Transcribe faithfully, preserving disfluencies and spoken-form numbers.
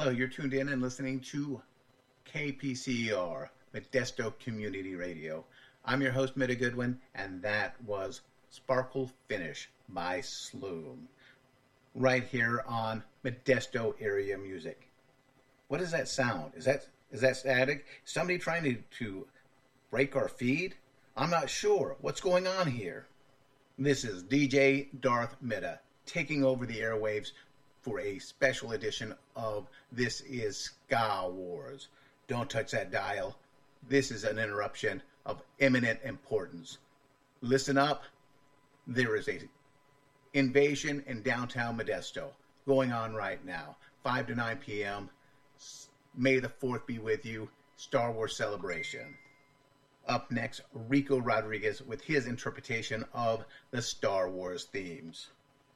Hello, you're tuned in and listening to K P C R, Modesto Community Radio. I'm your host, Mitta Goodwin, and that was Sparkle Finish by Sloom, right here on Modesto Area Music. What is that sound? Is that is that static? Somebody trying to, to break our feed? I'm not sure. What's going on here? This is D J Darth Mitta taking over the airwaves for a special edition of This Is Ska Wars. Don't touch that dial. This is an interruption of eminent importance. Listen up. There is a invasion in downtown Modesto going on right now. five to nine p.m. May the fourth be with you. Star Wars celebration. Up next, Rico Rodriguez with his interpretation of the Star Wars themes.